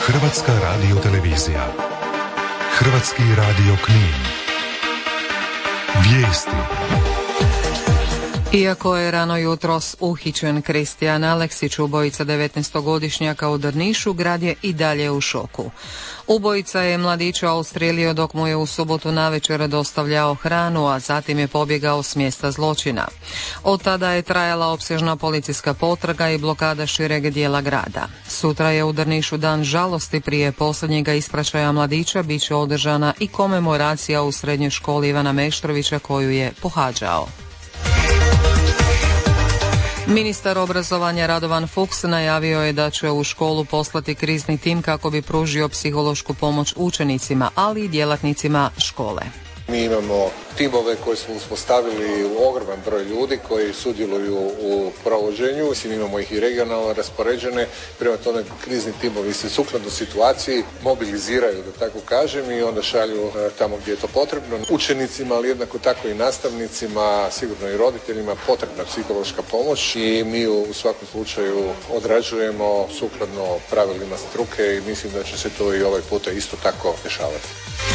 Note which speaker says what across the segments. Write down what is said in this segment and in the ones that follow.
Speaker 1: Hrvatska radiotelevizija. Hrvatski radio Knin. Vijesti.
Speaker 2: Iako je rano jutros uhićen Kristijan Aleksić, ubojica 19-godišnjaka u Drnišu, grad je i dalje u šoku. Ubojica je mladića ustrijelio dok mu je u subotu navečer dostavljao hranu, a zatim je pobjegao s mjesta zločina. Od tada je trajala opsežna policijska potraga i blokada šireg dijela grada. Sutra je u Drnišu dan žalosti. Prije posljednjega ispraćaja mladića bit će održana i komemoracija u srednjoj školi Ivana Meštrovića koju je pohađao. Ministar obrazovanja Radovan Fuchs najavio je da će u školu poslati krizni tim kako bi pružio psihološku pomoć učenicima, ali i djelatnicima škole.
Speaker 3: Mi imamo timove koje smo uspostavili u ogroman broj ljudi koji sudjeluju u provođenju. Imamo ih i regionalno raspoređene. Prema tome krizni timovi se sukladno situaciji mobiliziraju, da tako kažem, i onda šalju tamo gdje je to potrebno. Učenicima, ali jednako tako i nastavnicima, sigurno i roditeljima, potrebna psihološka pomoć i mi u svakom slučaju odrađujemo sukladno pravilima struke i mislim da će se to i ovaj puta isto tako dešavati.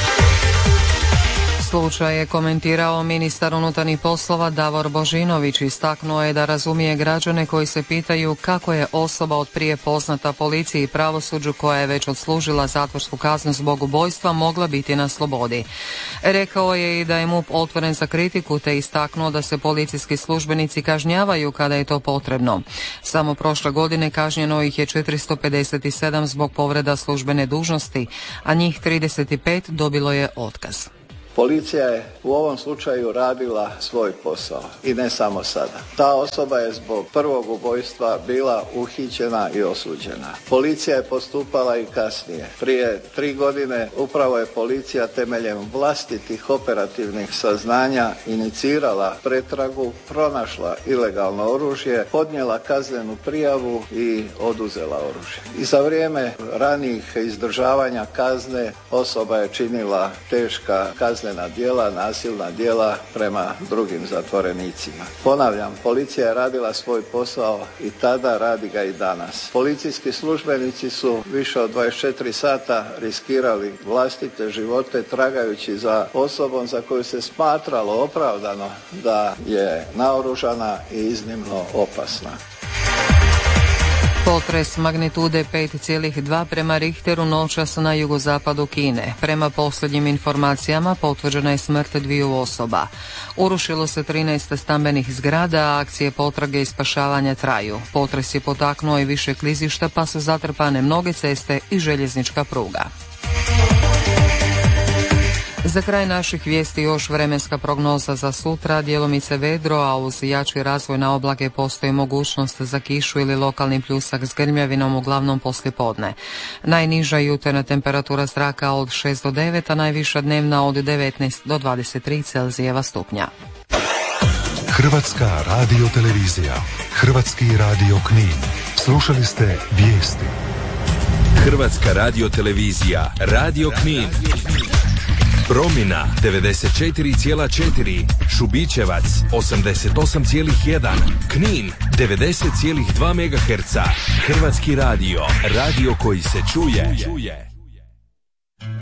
Speaker 2: Slučaj je komentirao ministar unutarnjih poslova Davor Božinović. Istaknuo je da razumije građane koji se pitaju kako je osoba od prije poznata policiji i pravosuđu koja je već odslužila zatvorsku kaznu zbog ubojstva mogla biti na slobodi. Rekao je i da je MUP otvoren za kritiku te istaknuo da se policijski službenici kažnjavaju kada je to potrebno. Samo prošle godine kažnjeno ih je 457 zbog povreda službene dužnosti, a njih 35 dobilo je otkaz.
Speaker 4: Policija je u ovom slučaju radila svoj posao i ne samo sada. Ta osoba je zbog prvog ubojstva bila uhićena i osuđena. Policija je postupala i kasnije. Prije 3 godine upravo je policija temeljem vlastitih operativnih saznanja inicirala pretragu, pronašla ilegalno oružje, podnijela kaznenu prijavu i oduzela oružje. I za vrijeme ranijih izdržavanja kazne osoba je činila teška kaznena djela, nasilna djela prema drugim zatvorenicima. Ponavljam, policija je radila svoj posao i tada, radi ga i danas. Policijski službenici su više od 24 sata riskirali vlastite živote tragajući za osobom za koju se smatralo opravdano da je naoružana i iznimno opasna.
Speaker 2: Potres magnitude 5,2 prema Richteru noćas na jugozapadu Kine. Prema posljednjim informacijama potvrđena je smrt 2 osoba. Urušilo se 13 stambenih zgrada, a akcije potrage i spašavanja traju. Potres je potaknuo i više klizišta pa su zatrpane mnoge ceste i željeznička pruga. Za kraj naših vijesti još vremenska prognoza za sutra, djelomice vedro, a uz jači razvoj na oblake postoji mogućnost za kišu ili lokalni pljusak s grmljavinom uglavnom poslijepodne. Najniža jutarnja temperatura zraka od 6 do 9, a najviša dnevna od 19 do 23 Celzijeva stupnja.
Speaker 1: Hrvatska radiotelevizija. Hrvatski radio Knin. Slušali ste vijesti.
Speaker 5: Hrvatska radiotelevizija. Radio Knin. Promina 94,4, Šubićevac 88,1, Knin 90,2 MHz. Hrvatski radio, radio koji se čuje.